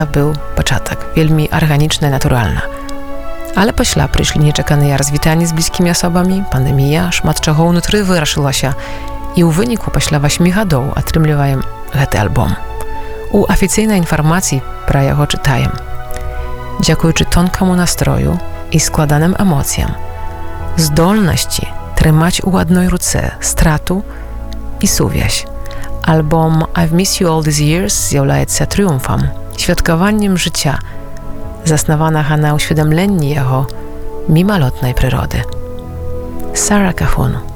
był początek, wielmi organiczny, naturalny. Ale пасля прыйшлі нечаканыя развітанні з блізкімі асобамі, пандэмія, шмат чаго ўнутры вырашылася, і ў выніку пасля 8 гадоў атрымліваем гэты альбом. У афіцыйнай інфармацыі пра яго чытаем. Дзякуючы тонкаму настрою і складаным эмоцыям, здольнасці трымаць у адной руцэ страту і сувязь, альбом I've Missed You All These Years з'яўляецца трыумфам, świadkowaniem życia, zaznawanego na uświadomieniu jego mimolotnej przyrody. Sarah Cahun.